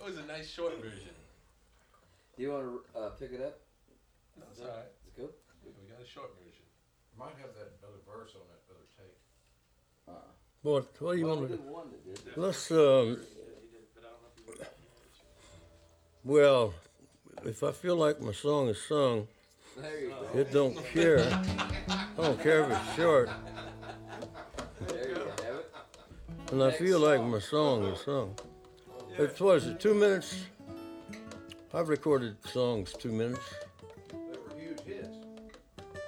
was a nice short version. Do you want to pick it up? That's all right. It's good. We got a short version. Might have that other verse on that other tape. What do you Well, want we to did one that did. let's well, if I feel like my song is sung, There you go. it don't care. I don't care if it's short. There you have it. And I feel like my song is sung. It's what is it, 2 minutes? I've recorded songs 2 minutes.